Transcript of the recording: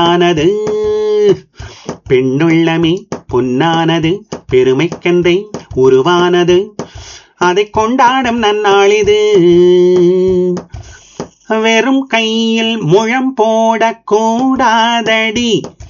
ஆனது பெண்ணுள்ளமே பொன்னானது பெருமைக்கென்றே உருவானது அதை கொண்டாடும் நன்னாளிது வெறும் கையில் முழம் போடக்கூடாதடி